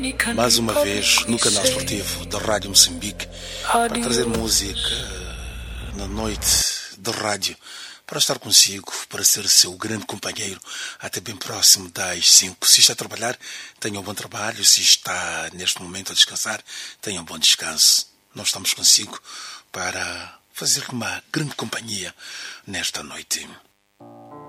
mais uma vez no canal esportivo da Rádio Moçambique para trazer música na noite de rádio, para estar consigo, para ser seu grande companheiro até bem próximo das 5. Se está a trabalhar, tenha um bom trabalho. Se está neste momento a descansar, tenha um bom descanso. Nós estamos consigo para fazer uma grande companhia nesta noite.